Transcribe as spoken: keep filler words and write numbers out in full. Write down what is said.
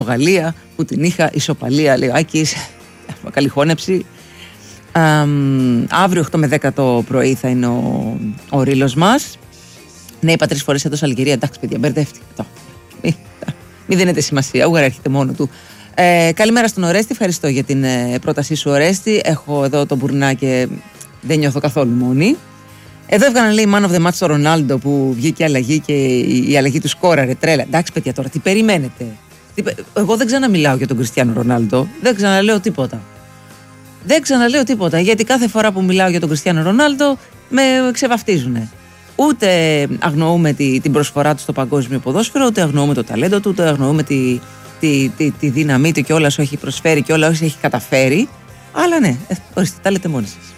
Γαλλία που την είχα ισοπαλία. Λέει ο Άκης, καλή χώνεψη. Α, αύριο οκτώ με δέκα το πρωί θα είναι ο, ο ρίλος μας. Ναι, είπα τρεις φορές έδωσα Αλγερία. Εντάξει, παιδιά, μπερδεύτηκα. Μην μη δίνετε σημασία. Ούγαρα έρχεται μόνο του. Ε, καλημέρα στον Ορέστη. Ευχαριστώ για την ε, πρότασή σου, Ορέστη. Έχω εδώ τον Μπουρνά και δεν νιώθω καθόλου μόνη. Εδώ έβγαλαν, λέει, man of the match στο Ρονάλντο που βγήκε αλλαγή και η, η αλλαγή του σκόραρε. Τρέλα. Εντάξει, παιδιά, τώρα τι περιμένετε. Τι, εγώ δεν ξαναμιλάω για τον Κριστιάνο Ρονάλντο. Δεν ξαναλέω τίποτα. Δεν ξαναλέω τίποτα. Γιατί κάθε φορά που μιλάω για τον Κριστιάνο Ρονάλντο με ξεβαφτίζουνε. Ούτε αγνοούμε τη, την προσφορά του στο παγκόσμιο ποδόσφαιρο, ούτε αγνοούμε το ταλέντο του, ούτε αγνοούμε τη, τη, τη, τη δύναμή του και όλα όσα έχει προσφέρει και όλα όσα έχει καταφέρει. Αλλά ναι, ορίστε, τα λέτε μόνοι σας.